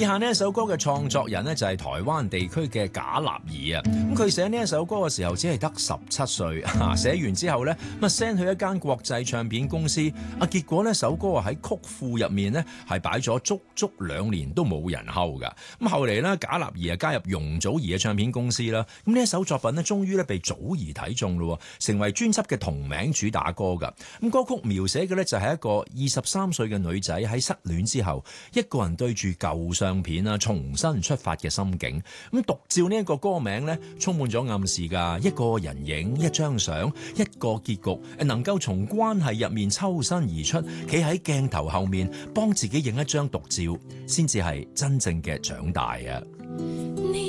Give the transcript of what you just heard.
以下呢一首歌嘅創作人呢，就係台灣地區嘅賈立兒啊。咁佢寫呢一首歌嘅時候只係得17歲，寫完之後呢，咁 send 去一間國際唱片公司，結果呢首歌喺曲庫入面呢，係擺咗足2年都冇人睺噶。咁後嚟呢，賈立兒加入容祖兒嘅唱片公司啦。咁呢一首作品呢，終於咧被祖兒睇中咯，成為專輯嘅同名主打歌噶。咁歌曲描寫嘅呢，就係一個23歲嘅女仔喺失戀之後，一個人對住舊相片啊，重新出發嘅心境。咁獨照呢一個歌名呢，充滿咗暗示噶，一個人影，一張相，一個結局，能夠從關係入面抽身而出，企喺鏡頭後面幫自己影一張獨照，先至係真正嘅長大啊！